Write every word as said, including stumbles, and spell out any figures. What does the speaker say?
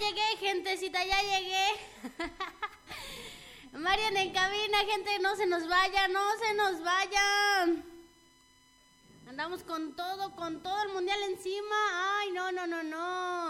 llegué, gentecita, ya llegué. Marian en cabina, gente, no se nos vaya, no se nos vayan. Andamos con todo, con todo el mundial encima. Ay, no, no, no, no.